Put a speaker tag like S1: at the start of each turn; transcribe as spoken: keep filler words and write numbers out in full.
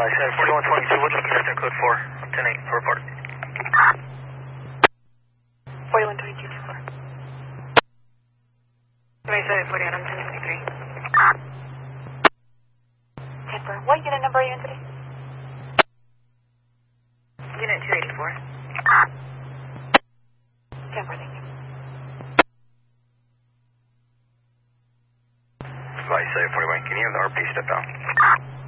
S1: seven forty-one twenty-two, what's the connector code for? ten eight, for report.
S2: forty-one twenty-two, two four. twenty-seven forty-one, I'm ten twenty-three. ten four, what unit number are you in today? Unit two eighty-four. ten four, thank you.
S1: Flight seven forty-one, can you have the R P step down?